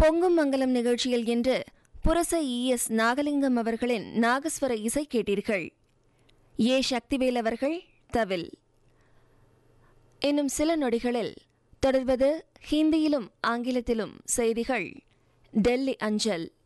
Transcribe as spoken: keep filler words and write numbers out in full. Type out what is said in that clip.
பொங்கும் மங்கலம் நிகழ்ச்சியில் இன்று புரச இ எஸ் நாகலிங்கம் அவர்களின் நாகஸ்வர இசை கேட்டீர்கள். ஏ சக்திவேல் அவர்கள் தவில். இன்னும் சில நொடிகளில் தொடர்வது ஹிந்தியிலும் ஆங்கிலத்திலும் செய்திகள் டெல்லி அஞ்சல்.